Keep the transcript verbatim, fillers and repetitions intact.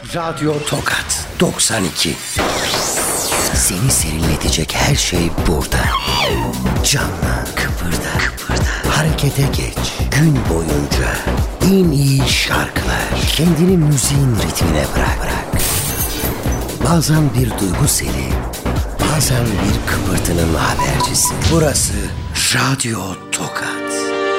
Radyo Tokat doksan iki. Seni serinletecek her şey burada. Canlı, kıpırda, kıpırda, harekete geç. Gün boyunca en iyi şarkılar. Kendini müziğin ritmine bırak. bırak. Bazen bir duygu seli, bazen bir kıpırtının habercisi. Burası Radyo Tokat.